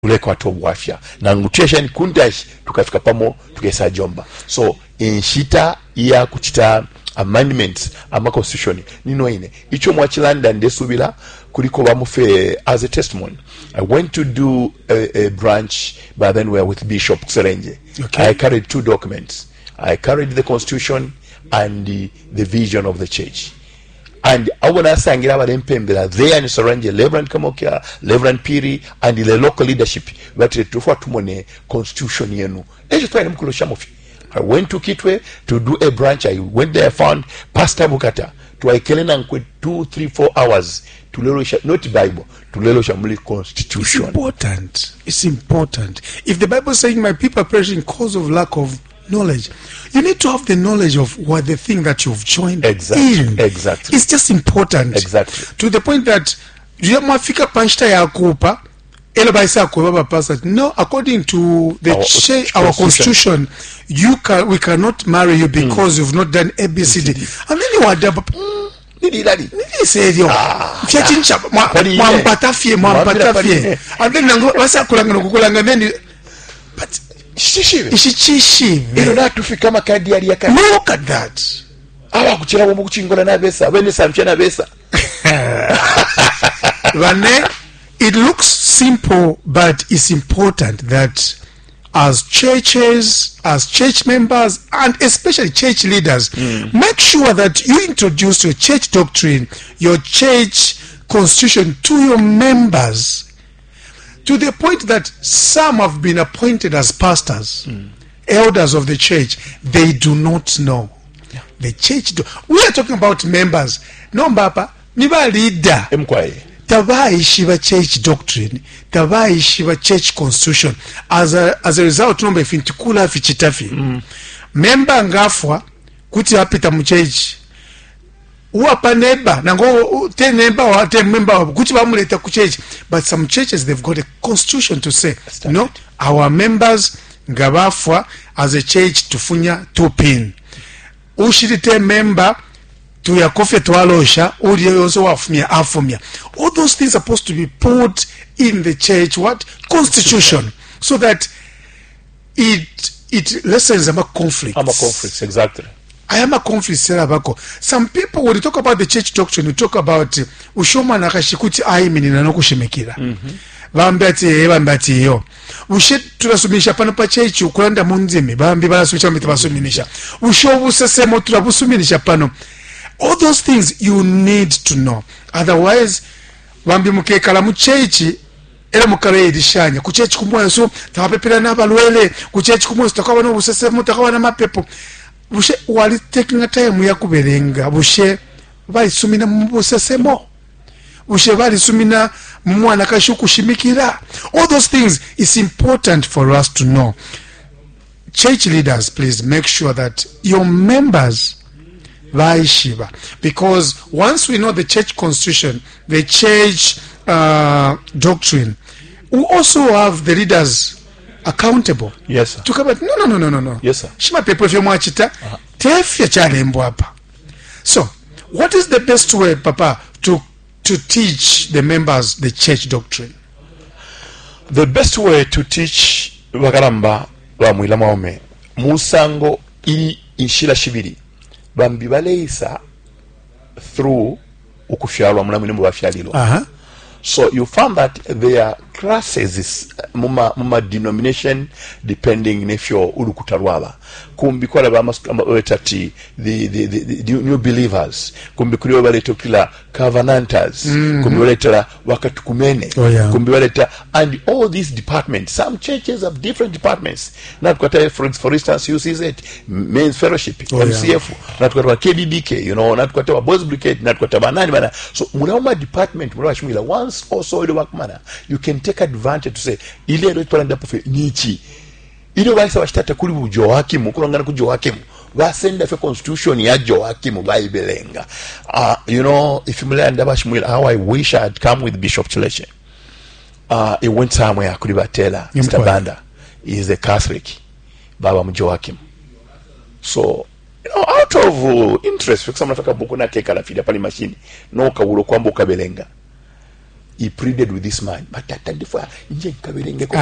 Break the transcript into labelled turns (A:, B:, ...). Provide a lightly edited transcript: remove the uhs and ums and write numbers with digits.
A: uleko atobu wafya na ngutyesha kundash tukafika pamo tukesa jomba. So inshita ya kuchita amendments ama constitution nino ine icho mwachilanda ndesubila kuliko bamufe as a testimony. I went to do a branch, but then we were with Bishop Serenje. Okay. I carried 2 documents. I carried the constitution and the vision of the church. And I want to say there in Serenje, Reverend Kamokia, Reverend Piri, and the local leadership. But to tumone constitution yenu. I went to Kitwe to do a branch. I went there, found Pastor Bukata. To Aikelena 2, 3, 4 hours to lelo not Bible to lelo shamuli constitution.
B: It's important. If the Bible is saying my people are perishing because of lack of knowledge, you need to have the knowledge of what the thing that you've joined in.
A: Exactly.
B: It's just important.
A: Exactly.
B: To the point that mwafika panchita ya kupa elo baisa kwa pastor. No, according to the our constitution, we cannot marry you because you've not done ABCD. And then you are Nidi say yo. Fiachincha mwampata fie. And then wasa kulanga then but ishichishi.
A: Ilo na tufika makadi ya kadi.
B: Look at that.
A: Awa kuchira wambu kuchingola na besa. Wene samchana besa.
B: Vane, it looks simple, but it's important that as churches, as church members, and especially church leaders, make sure that you introduce your church doctrine, your church constitution to your members, to the point that some have been appointed as pastors, elders of the church. They do not know. Yeah. The church, we are talking about members. No, Mbapa, niba leader. Tabaishiva church doctrine, tabaishiva church constitution. As a result, nomba ifintikula fichitafi. Member ngafwa kuti apita mchechi. Uwapa neba nango ten member or 10 member kuti bamuleta ku church. But some churches, they've got a constitution to say no, our members ngabafwa as a church tufunya 2 pin. Ushirite member to ya coffee to alosha uri also afumia afumia. All those things are supposed to be put in the church constitution, so that it lessens about conflicts.
A: Conflicts, exactly.
B: I am a conflict. Some people, when you talk about the church doctrine, you talk about ushoma nakashikuti aimini na nokushimikira. Bambati yo. Ushe turasumisha pano pa church ukulanda munzimi. Bambi barasumisha mitibasuminisha. Ushobu sesemo turabusuminisha pano. All those things you need to know. Otherwise, bambi mukekala mu church era mukale edishanya. Ku church kumwa so tabapepera nabalwele. Ku church kumwa takawa no busesemo takawa na mapepo. Bushe wali taking a time ya kuberenga. Bushe bali sumina mbusesemo. Bushe bali sumina mwana kashuku shimikira. All those things is important for us to know. Church leaders, please make sure that your members Vaishiva, because once we know the church constitution, the church doctrine, we also have the leaders accountable.
A: Yes, sir.
B: No.
A: Yes, sir.
B: Shima people if you watch it, so what is the best way, Papa, to teach the members the church doctrine?
A: The best way to teach Wakaramba wa mwilama ome musango ili inshila shibiri bambi baleisa through ukufyalwa mulamu mu bafyalilo. So you found that there are classes muma denomination depending if you're ulukutarwaba kumbikola bamasutati the new believers kumbikuliwa baleta kila covenanters kumbibaleta wakatukumene kumbibaleta, and all these departments. Some churches have different departments. Not quite, for instance, you see it men's fellowship, MCF, not quite KDBK, not quite boys brigade, not quite banana. So mulauma department mulashmila once also the work manner you can take advantage to say ile ndo twalanda pofe nichi ile baisa washtata kuli bujowakimu kulongana ku Joakim basenda fe constitution ya Joakim baibelenga. If you mulanda bashmila, how I wish I had come with Bishop Chileche. He went somewhere kuli batela Mr. Banda is a Catholic baba mjowakim. So out of interest, for example, nataka buku na teka la fida pali machine no kawulo kwamba ukabelenga. he pleaded with this man but atandifwa nje nkaberengeko